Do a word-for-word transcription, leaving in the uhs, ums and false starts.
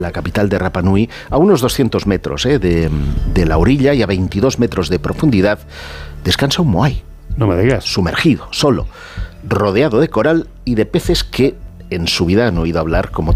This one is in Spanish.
la capital de Rapa Nui, a unos doscientos metros eh, de, de la orilla y a veintidós metros de profundidad, descansa un moai. No me digas. Sumergido, solo, rodeado de coral y de peces que en su vida han oído hablar como